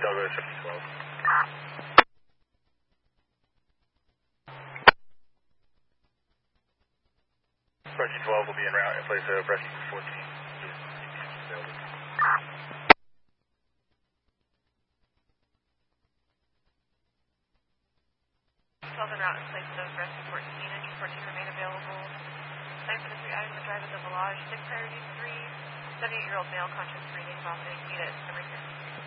Douglas 5012. Rescue 12 will be en route in place of Rescue 14. En route in place of Rescue 14. Engine 14 remain available. Time for the 3 items to drive at the Volage. 6 priority 3. 78-year-old male, conscious, breathing, vomiting. Meet at Emery